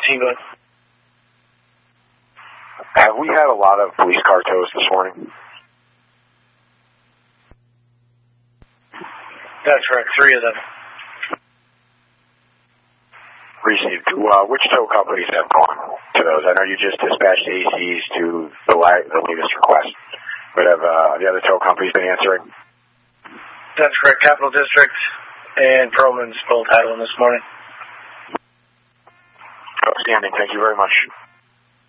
18 going. Have we had a lot of police car tows this morning? That's correct, 3 of them. Received. Which tow companies have gone to those? I know you just dispatched ACs to the latest request, but have the other tow companies been answering? That's correct. Capital District and Perlman's both had one this morning. Outstanding. Thank you very much.